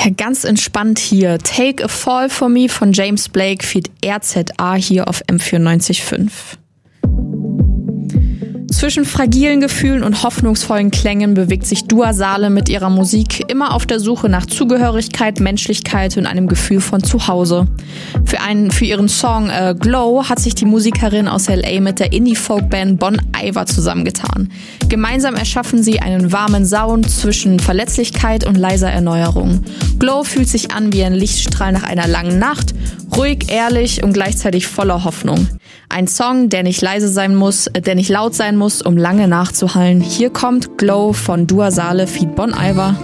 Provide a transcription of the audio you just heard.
Ja, ganz entspannt hier. Take a Fall for Me von James Blake feat. RZA hier auf M94.5. Zwischen fragilen Gefühlen und hoffnungsvollen Klängen bewegt sich Dua Saleh mit ihrer Musik immer auf der Suche nach Zugehörigkeit, Menschlichkeit und einem Gefühl von Zuhause. Für ihren Song Glow hat sich die Musikerin aus LA mit der Indie-Folk-Band Bon Iver zusammengetan. Gemeinsam erschaffen sie einen warmen Sound zwischen Verletzlichkeit und leiser Erneuerung. Glow fühlt sich an wie ein Lichtstrahl nach einer langen Nacht, ruhig, ehrlich und gleichzeitig voller Hoffnung. Ein Song, der nicht leise sein muss, der nicht laut sein muss, um lange nachzuhallen. Hier kommt Glow von Dua Saleh feat. Bon Iver.